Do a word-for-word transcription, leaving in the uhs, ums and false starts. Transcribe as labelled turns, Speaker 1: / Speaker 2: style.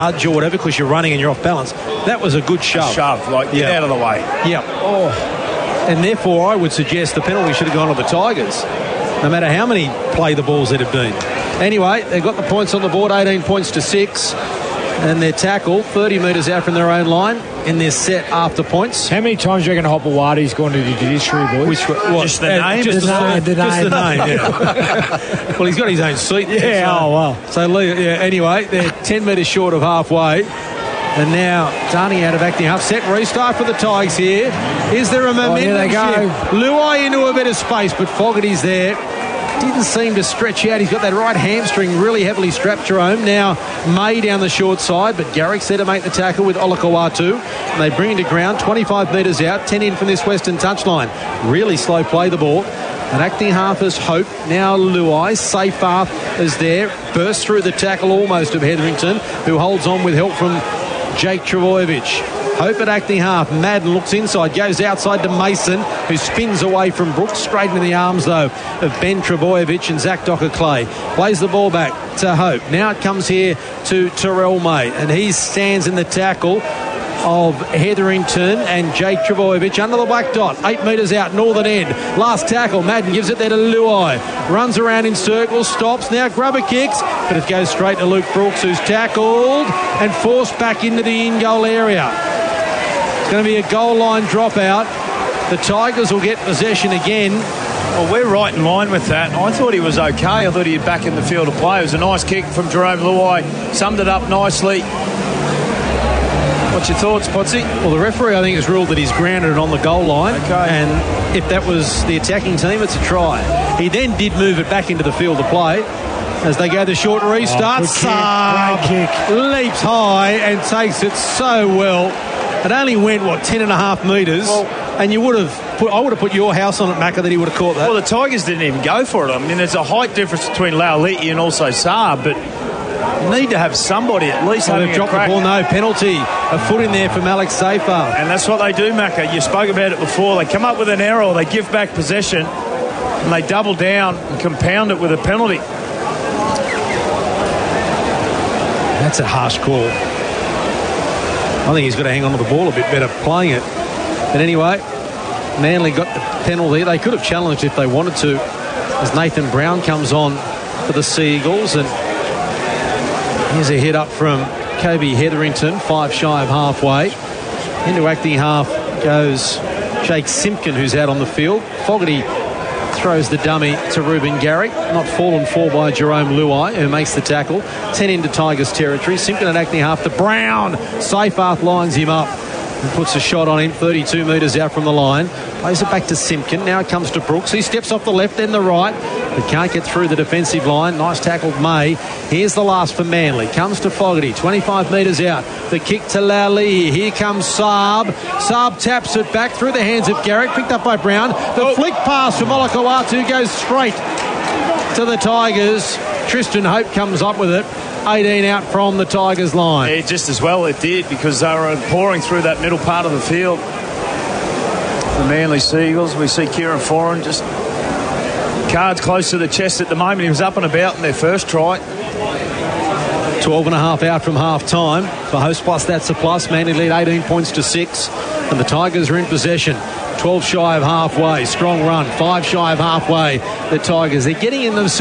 Speaker 1: nudge or whatever because you're running and you're off balance. That was a good shove.
Speaker 2: A shove, like, get
Speaker 1: yeah.
Speaker 2: out of the way.
Speaker 1: Yeah. Oh. And therefore, I would suggest the penalty should have gone to the Tigers, no matter how many play the balls there have been. Anyway, they've got the points on the board, eighteen points to six. And their tackle, thirty metres out from their own line, in their set after points.
Speaker 3: How many times do you reckon Hopewadi's gone to the judiciary, boys?
Speaker 1: Which, what,
Speaker 2: just the
Speaker 1: uh,
Speaker 2: name?
Speaker 1: Just the,
Speaker 3: the name, the
Speaker 1: just
Speaker 3: name.
Speaker 1: the name, yeah. Well, he's got his own seat there.
Speaker 3: Yeah,
Speaker 1: so,
Speaker 3: oh, wow.
Speaker 1: So, yeah, anyway, they're ten metres short of halfway. And now, Darney out of acting half. Set restart for the Tigers here. Is there a momentum
Speaker 3: Oh, here they go.
Speaker 1: shift? Luai into a bit of space, but Fogarty's there. Didn't seem to stretch out. He's got that right hamstring really heavily strapped, Jerome. Now May down the short side, but Garrick's there to make the tackle with Olakau'atu. And they bring him to ground, twenty-five metres out, ten in from this western touchline. Really slow play the ball. And acting half as Hope. Now Luai. Seyfarth is there. Bursts through the tackle almost of Hetherington, who holds on with help from Jake Trbojevic. Hope at acting half. Madden looks inside, goes outside to Mason, who spins away from Brooks, straight into the arms, though, of Ben Trbojevic and Zach Docker-Clay. Plays the ball back to Hope. Now it comes here to Terrell May, and he stands in the tackle of Hetherington and Jake Trbojevic under the black dot. Eight metres out, northern end. Last tackle. Madden gives it there to Luai. Runs around in circles, stops. Now grubber kicks, but it goes straight to Luke Brooks, who's tackled and forced back into the in-goal area. Going to be a goal line dropout. The Tigers will get possession again.
Speaker 2: Well, we're right in line with that. I thought he was okay. I thought he'd back in the field of play. It was a nice kick from Jerome Luai. Summed it up nicely. What's your thoughts, Potsy?
Speaker 1: Well, the referee, I think, has ruled that he's grounded on the goal line.
Speaker 2: Okay.
Speaker 1: And if that was the attacking team, it's a try. He then did move it back into the field of play. As they go the short restart,
Speaker 3: Oh, good kick,
Speaker 1: Saab
Speaker 3: great kick.
Speaker 1: leaps high and takes it so well. It only went, what, ten and a half metres,
Speaker 2: well,
Speaker 1: and you would have put, I would have put your house on it, Macca, that he would have caught that.
Speaker 2: Well, the Tigers didn't even go for it. I mean, there's a height difference between Lauliti and also Saab, but you need to have somebody at least
Speaker 1: So
Speaker 2: having
Speaker 1: they've
Speaker 2: a
Speaker 1: dropped the
Speaker 2: crack.
Speaker 1: ball, no penalty. A foot in there from Alex Seyfarth.
Speaker 2: And that's what they do, Macca. You spoke about it before. They come up with an error, or they give back possession, and they double down and compound it with a penalty.
Speaker 1: That's a harsh call. I think he's got to hang on to the ball a bit better playing it. But anyway, Manly got the penalty. They could have challenged if they wanted to, as Nathan Brown comes on for the Seagulls. And here's a hit up from Kobe Hetherington, five shy of halfway. Into acting half goes Jake Simpkin, who's out on the field. Fogarty throws the dummy to Ruben Garrick, not fallen for by Jerome Luai, who makes the tackle. ten into Tigers territory. Simpkin at acting half to Brown. Seyfarth lines him up and puts a shot on him, thirty-two metres out from the line. Plays it back to Simpkin. Now it comes to Brooks. He steps off the left, then the right, but can't get through the defensive line. Nice tackled May. Here's the last for Manly. Comes to Fogarty, twenty-five metres out. The kick to Lauli. Here comes Saab. Saab taps it back through the hands of Garrick, picked up by Brown. The oh. flick pass from Olakau'atu goes straight to the Tigers. Tristan Hope comes up with it. eighteen out from the Tigers line.
Speaker 2: Yeah, just as well it did, because they were pouring through that middle part of the field. The Manly Seagulls, we see Kieran Foran just cards close to the chest at the moment. He was up and about in their first try.
Speaker 1: twelve and a half out from half time. For Host Plus, that's a plus. Manly lead eighteen points to six. And the Tigers are in possession. twelve shy of halfway. Strong run. five shy of halfway. The Tigers, they're getting in themselves.